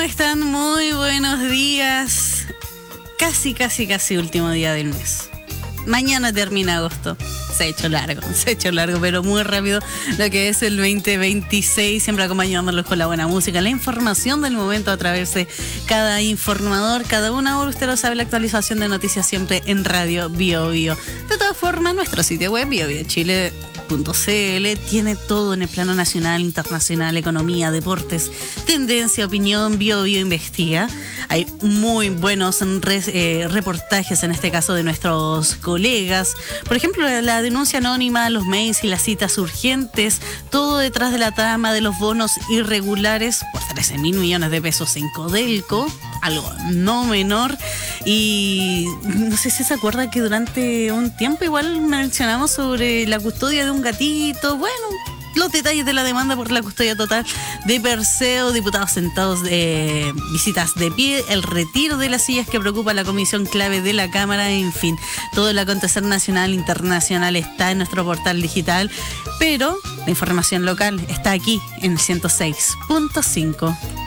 Están muy buenos días. Casi último día del mes. Mañana termina agosto. Se ha hecho largo, pero muy rápido lo que es el 2026, siempre acompañándolos con la buena música, la información del momento a través de cada informador, cada una hora. Usted lo sabe, la actualización de noticias siempre en Radio Biobío. De todas formas, nuestro sitio web biobiochile.cl tiene todo en el plano nacional, internacional, economía, deportes, tendencia, opinión. Biobío investiga. Hay muy buenos reportajes, en este caso de nuestros colegas. Por ejemplo, la denuncia anónima, los mails y las citas urgentes, todo detrás de la trama de los bonos irregulares por 13.000 millones de pesos en Codelco, algo no menor. Y no sé si se acuerda que durante un tiempo igual mencionamos sobre la custodia de un gatito. Bueno, los detalles de la demanda por la custodia total de Perseo, diputados sentados de visitas de pie, el retiro de las sillas que preocupa a la comisión clave de la Cámara, en fin, todo el acontecer nacional, internacional está en nuestro portal digital, pero la información local está aquí en 106.5.